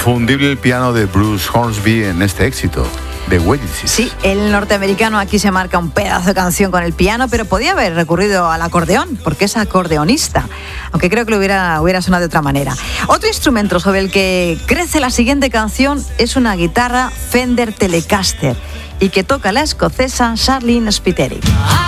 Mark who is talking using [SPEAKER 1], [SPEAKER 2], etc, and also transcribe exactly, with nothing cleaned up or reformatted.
[SPEAKER 1] inconfundible el piano de Bruce Hornsby en este éxito de Oasis.
[SPEAKER 2] Sí, el norteamericano aquí se marca un pedazo de canción con el piano, pero podía haber recurrido al acordeón, porque es acordeonista, aunque creo que lo hubiera, hubiera sonado de otra manera. Otro instrumento sobre el que crece la siguiente canción es una guitarra Fender Telecaster y que toca la escocesa Charlene Spiteri.